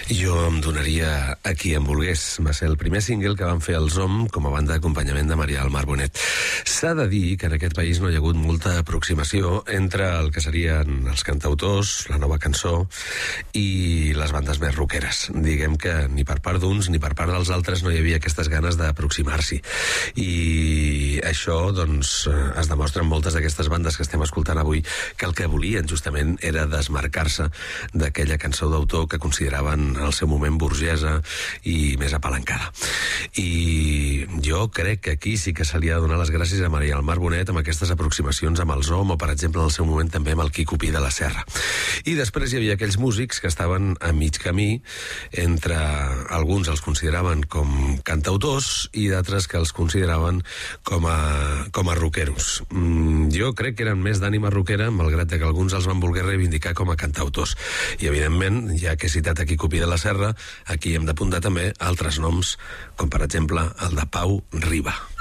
Jo em donaria A qui em volgués. Va ser el primer single que van fer els OM com a banda d'acompanyament de Maria del Mar Bonet. S'ha de dir que en aquest país no hi ha hagut molta aproximació entre el que serien els cantautors, la nova cançó i les bandes més rockeres. Diguem que ni per part d'uns ni per part dels altres no hi havia aquestes ganes d'aproximar-s'hi. I això, doncs, es demostra en moltes d'aquestes bandes que estem escoltant avui, que el que volien justament era desmarcar-se d'aquella cançó d'autor que consideraven al seu moment burgesa i més apalancada. I jo crec que aquí sí que se li ha de donar les gràcies a Maria del Mar Bonet amb aquestes aproximacions amb els OM o, per exemple, en el seu moment també amb el Quico Pi de la Serra. I després hi havia aquells músics que estaven a mig camí entre alguns els consideraven com cantautors i d'altres que els consideraven com a rockeros. Jo crec que eren més d'ànima rockera, malgrat que alguns els van voler reivindicar com a cantautors. I, evidentment, ja que he citat a Quico Pi de la Serra, aquí hem d'apuntar també altres noms, com per exemple el de Pau Riba.